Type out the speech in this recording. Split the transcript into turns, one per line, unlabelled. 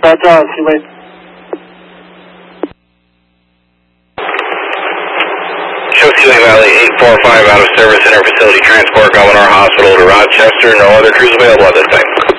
Roger, Seaway.
Show Seaway Valley 845 out of service, interfacility transport, Gouverneur Hospital to Rochester. No other crews available at this time.